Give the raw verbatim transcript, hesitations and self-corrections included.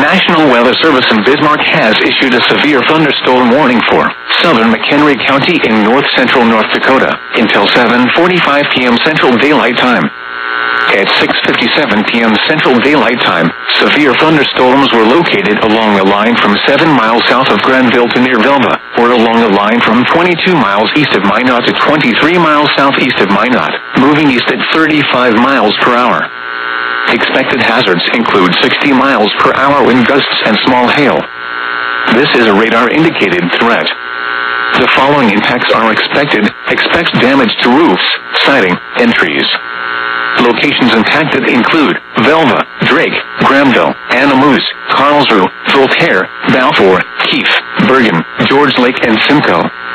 National Weather Service in Bismarck has issued a severe thunderstorm warning for southern McHenry County in north-central North Dakota until seven forty-five p m Central Daylight Time. At six fifty-seven p m Central Daylight Time, severe thunderstorms were located along the line from seven miles south of Granville to near Velva, or along the line from twenty-two miles east of Minot to twenty-three miles southeast of Minot, moving east at thirty-five miles per hour. Expected hazards include sixty miles per hour wind gusts and small hail. This is a radar-indicated threat. The following impacts are expected. Expect damage to roofs, siding, and trees. Locations impacted include Velva, Drake, Granville, Anamoose, Carlsruhe, Voltaire, Balfour, Keefe, Bergen, George Lake, and Simcoe.